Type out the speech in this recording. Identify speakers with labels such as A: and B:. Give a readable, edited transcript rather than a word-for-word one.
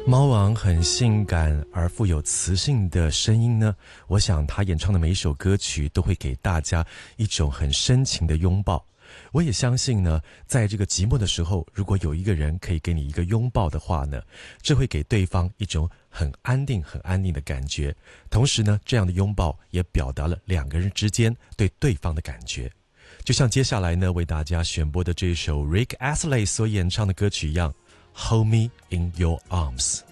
A: 猫王很性感而富有磁性的声音呢，我想他演唱的每一首歌曲都会给大家一种很深情的拥抱。我也相信呢，在这个寂寞的时候，如果有一个人可以给你一个拥抱的话呢，这会给对方一种很安定的感觉。同时呢，这样的拥抱也表达了两个人之间对对方的感觉。就像接下来呢，为大家选播的这首 Rick Astley 所演唱的歌曲一样， Hold Me in Your Arms。